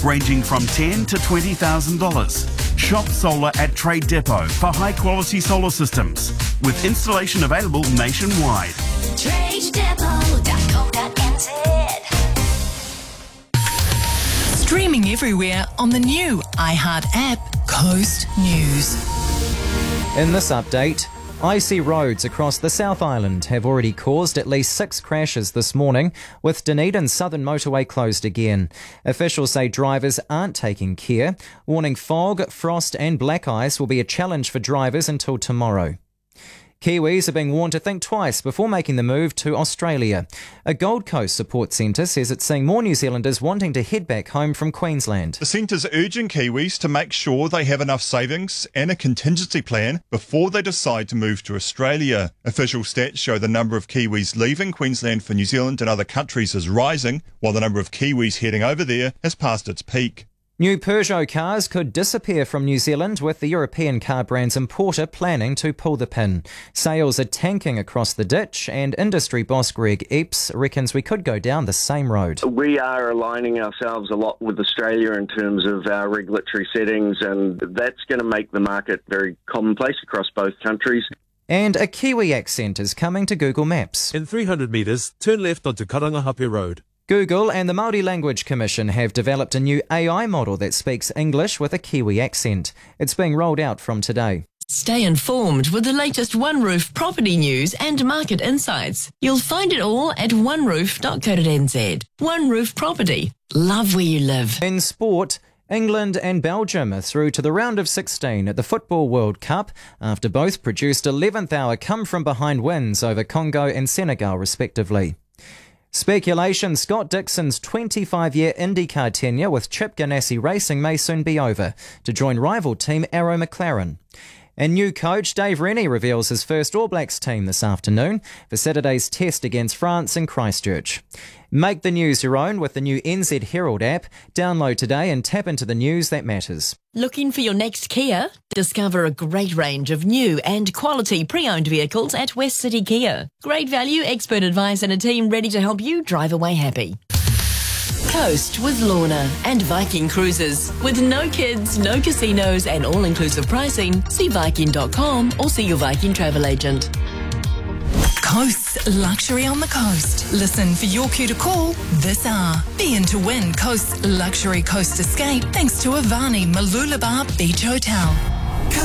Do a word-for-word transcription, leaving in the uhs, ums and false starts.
ranging from ten thousand dollars to twenty thousand dollars. Shop solar at Trade Depot for high-quality solar systems, with installation available nationwide. trade depot dot co dot n z. Streaming everywhere on the new iHeart app, Coast News. In this update, icy roads across the South Island have already caused at least six crashes this morning, with Dunedin Southern Motorway closed again. Officials say drivers aren't taking care, warning fog, frost and black ice will be a challenge for drivers until tomorrow. Kiwis are being warned to think twice before making the move to Australia. A Gold Coast support centre says it's seeing more New Zealanders wanting to head back home from Queensland. The centre's urging Kiwis to make sure they have enough savings and a contingency plan before they decide to move to Australia. Official stats show the number of Kiwis leaving Queensland for New Zealand and other countries is rising, while the number of Kiwis heading over there has passed its peak. New Peugeot cars could disappear from New Zealand, with the European car brand's importer planning to pull the pin. Sales are tanking across the ditch, and industry boss Greg Epps reckons we could go down the same road. We are aligning ourselves a lot with Australia in terms of our regulatory settings, and that's going to make the market very commonplace across both countries. And a Kiwi accent is coming to Google Maps. In three hundred metres, turn left onto Karangahape Road. Google and the Māori Language Commission have developed a new A I model that speaks English with a Kiwi accent. It's being rolled out from today. Stay informed with the latest OneRoof property news and market insights. You'll find it all at one roof dot co dot n z. OneRoof Property. Love where you live. In sport, England and Belgium are through to the round of sixteen at the Football World Cup after both produced eleventh hour come-from-behind wins over Congo and Senegal respectively. Speculation Scott Dixon's twenty-five-year IndyCar tenure with Chip Ganassi Racing may soon be over to join rival team Arrow McLaren. And new coach Dave Rennie reveals his first All Blacks team this afternoon for Saturday's test against France in Christchurch. Make the news your own with the new N Z Herald app. Download today and tap into the news that matters. Looking for your next Kia? Discover a great range of new and quality pre-owned vehicles at West City Kia. Great value, expert advice and a team ready to help you drive away happy. Coast with Lorna and Viking Cruises. With no kids, no casinos and all-inclusive pricing, see Viking dot com or see your Viking travel agent. Coast's Luxury on the Coast. Listen for your cue to call this hour. Be in to win Coast's Luxury Coast Escape thanks to Avani Mooloolaba Beach Hotel.